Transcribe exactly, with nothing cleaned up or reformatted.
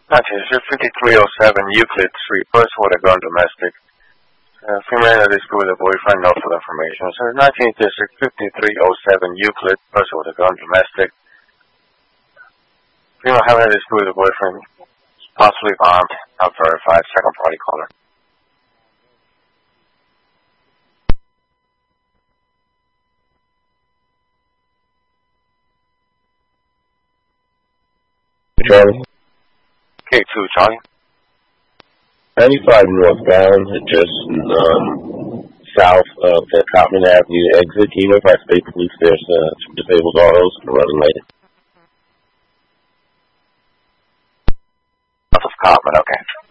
Attention, fifty-three oh seven Euclid Street, person with a gun, domestic. Uh, female in a dispute with a boyfriend, no full information. So, nineteenth District, fifty-three oh seven Euclid, person with a gun, domestic. Female having a dispute with a boyfriend, possibly armed, not verified, second party caller. Charlie? K two, Charlie. ninety-five northbound, just um, south of the Cotman Avenue exit. Can you notify State Police there's uh, two disabled autos running late? South of Cotman, okay.